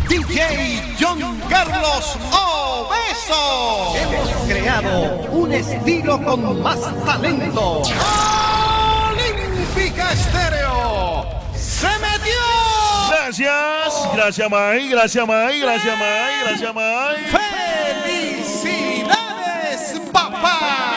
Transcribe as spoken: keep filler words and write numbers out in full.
D J John Carlos Obeso. Hemos creado un estilo con más talento. Olímpica Estéreo se metió. Gracias, gracias May, gracias May, gracias May, gracias May. ¡Felicidades, papá!